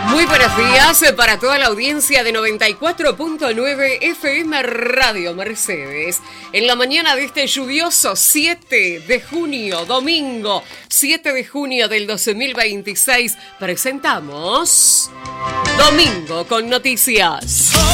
Muy buenos días para toda la audiencia de 94.9 FM Radio Mercedes. En la mañana de este lluvioso 7 de junio, domingo 7 de junio del 2026, presentamos Domingo con Noticias.